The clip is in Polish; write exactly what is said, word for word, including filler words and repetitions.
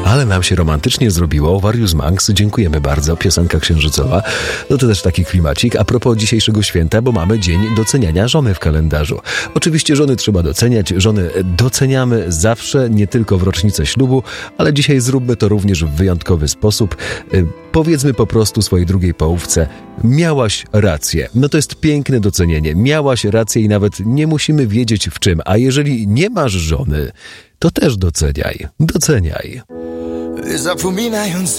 Ale nam się romantycznie zrobiło. Warius Manx, dziękujemy bardzo. Piosenka księżycowa. No to też taki klimacik. A propos dzisiejszego święta, bo mamy dzień doceniania żony w kalendarzu. Oczywiście żony trzeba doceniać. Żony doceniamy zawsze, nie tylko w rocznicę ślubu, ale dzisiaj zróbmy to również w wyjątkowy sposób. Powiedzmy po prostu swojej drugiej połówce: miałaś rację. No to jest piękne docenienie. Miałaś rację i nawet nie musimy wiedzieć w czym. A jeżeli nie masz żony, to też doceniaj. Doceniaj. Zapominając